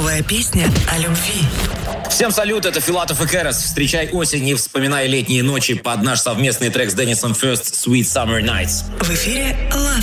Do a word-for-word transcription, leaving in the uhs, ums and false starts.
Новая песня о любви. Всем салют, это Филатов и Кэрос. Встречай осень и вспоминай летние ночи под наш совместный трек с Деннисом First «Sweet Summer Nights». В эфире Love